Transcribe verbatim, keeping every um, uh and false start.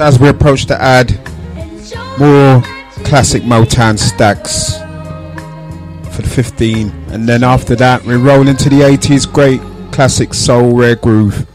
As we approach the ad, more classic Motown stacks for the fifteen, and then after that we roll into the eighties great classic soul rare groove.